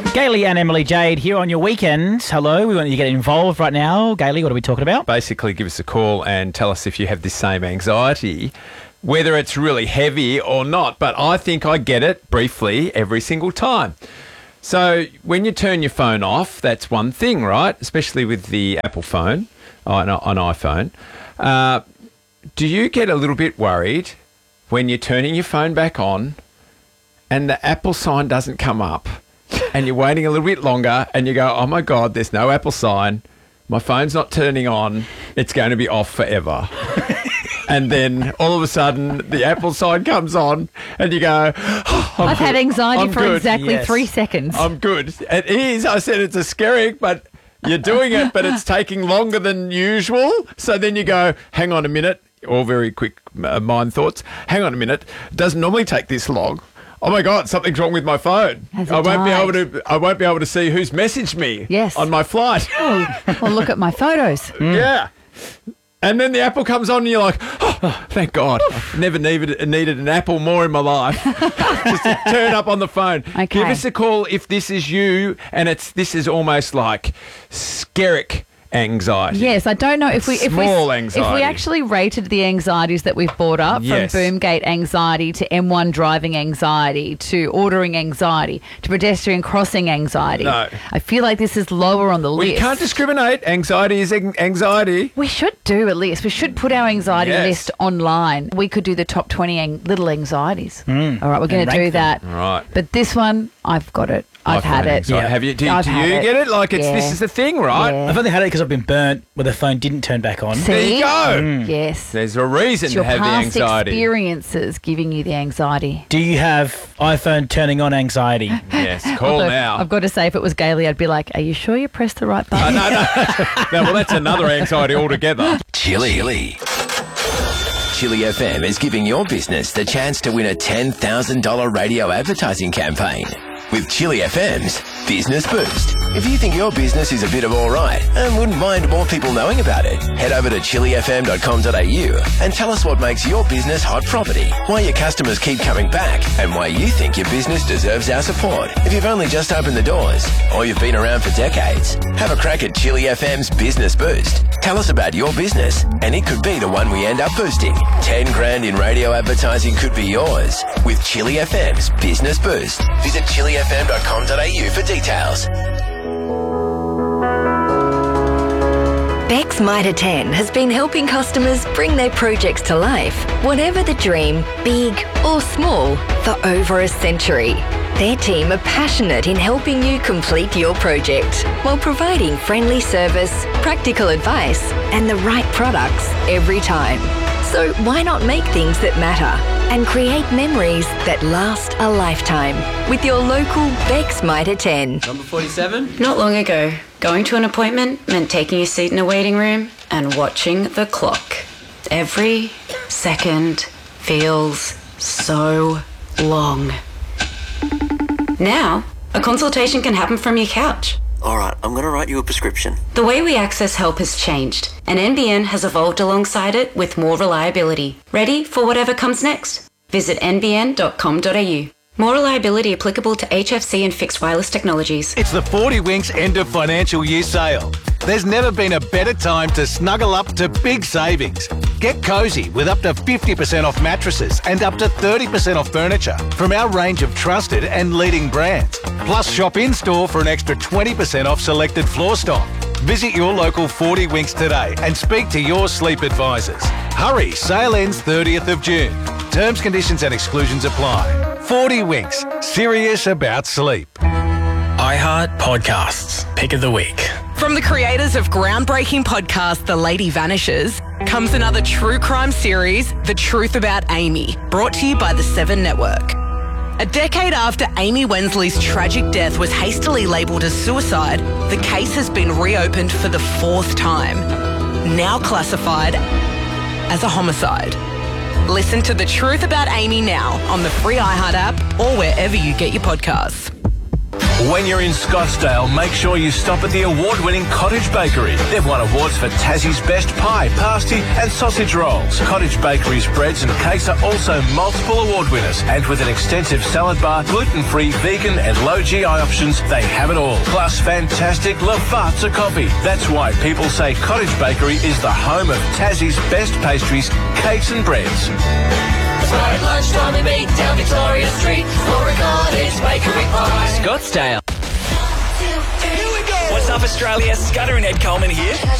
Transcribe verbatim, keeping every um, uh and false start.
Gailey and Emily Jade here on your weekend. Hello, we want you to get involved right now. Gailey, what are we talking about? Basically, give us a call and tell us if you have this same anxiety, whether it's really heavy or not. But I think I get it briefly every single time. So when you turn your phone off, that's one thing, right? Especially with the Apple phone, on an iPhone. Uh, do you get a little bit worried when you're turning your phone back on and the Apple sign doesn't come up and you're waiting a little bit longer and you go, oh my God, there's no Apple sign. My phone's not turning on. It's going to be off forever. And then all of a sudden the Apple sign comes on and you go, oh, I've good. had anxiety I'm for good. exactly Yes. three seconds. I'm good. It is. I said it's a scary, but you're doing it, but it's taking longer than usual. So then you go, hang on a minute, all very quick uh, mind thoughts. Hang on a minute. It doesn't normally take this long. Oh my God, something's wrong with my phone. Has it I won't be died? able to. I won't be able to see who's messaged me. Yes. On my flight. Well, look at my photos. Yeah. And then the Apple comes on and you're like, oh, thank God. I've never needed, needed an Apple more in my life. Just to turn up on the phone. Okay. Give us a call if this is you and it's this is almost like scaric anxiety. Yes, I don't know if we if we Small if anxiety. we actually rated the anxieties that we've brought up, Yes. from Boomgate anxiety to M one driving anxiety to ordering anxiety to pedestrian crossing anxiety. No. I feel like this is lower on the We list. can't discriminate. Anxiety is an- anxiety. We should do at least. We should put our anxiety Yes. list online. We could do the top twenty ang- little anxieties. All right, we're going And to do rank them. that. Right. But this one, I've got it. I've iPhone had it. anxiety. Yeah. Have you? Do, I've do had you it. get it? Like it's Yeah. this is the thing, right? Yeah. I've only had it because I've been burnt where the phone didn't turn back on. See? There you go. Yes. There's a reason It's to your have the past anxiety. experiences giving you the anxiety. Do you have iPhone turning on anxiety? Yes. Call Although, now. I've got to say, if it was Gailey, I'd be like, are you sure you pressed the right Oh, button? no, no. no. Well, that's another anxiety altogether. Chili. Chili. Chili F M is giving your business the chance to win a ten thousand dollars radio advertising campaign with Chili F M's Business Boost. If you think your business is a bit of all right and wouldn't mind more people knowing about it, head over to chili f m dot com dot a u and tell us what makes your business hot property, why your customers keep coming back, and why you think your business deserves our support. If you've only just opened the doors or you've been around for decades, have a crack at Chili F M's Business Boost. Tell us about your business and it could be the one we end up boosting. ten grand in radio advertising could be yours with Chili F M's Business Boost. Visit chili f m dot com dot a u for details. Bex Mitre ten has been helping customers bring their projects to life, whatever the dream, big or small, for over a century. Their team are passionate in helping you complete your project while providing friendly service, practical advice, and the right products every time. So why not make things that matter and create memories that last a lifetime with your local Bex Mitre ten. Number forty-seven? Not long ago, going to an appointment meant taking a seat in a waiting room and watching the clock. Every second feels so long. Now, a consultation can happen from your couch. Alright, I'm going to write you a prescription. The way we access help has changed, and N B N has evolved alongside it with more reliability. Ready for whatever comes next? Visit n b n dot com dot a u. More reliability applicable to H F C and fixed wireless technologies. It's the forty Winks end of financial year sale. There's never been a better time to snuggle up to big savings. Get cosy with up to fifty percent off mattresses and up to thirty percent off furniture from our range of trusted and leading brands. Plus shop in-store for an extra twenty percent off selected floor stock. Visit your local forty Winks today and speak to your sleep advisors. Hurry, sale ends thirtieth of June. Terms, conditions and exclusions apply. forty Winks, serious about sleep. iHeart Podcasts, Pick of the Week. From the creators of groundbreaking podcast The Lady Vanishes comes another true crime series, The Truth About Amy, brought to you by the Seven Network. A decade after Amy Wensley's tragic death was hastily labelled as suicide, the case has been reopened for the fourth time, now classified as a homicide. Listen to The Truth About Amy now on the free iHeart app or wherever you get your podcasts. When you're in Scottsdale, make sure you stop at the award-winning Cottage Bakery. They've won awards for Tassie's Best Pie, Pasty and Sausage Rolls. Cottage Bakery's breads and cakes are also multiple award winners. And with an extensive salad bar, gluten-free, vegan and low G I options, they have it all. Plus fantastic Lavazza coffee. That's why people say Cottage Bakery is the home of Tassie's best pastries, cakes and breads. At lunchtime we meet down Victoria Street for a Cottage Bakery pie. Scottsdale. What's up, Australia? Scudder and Ed Coleman here.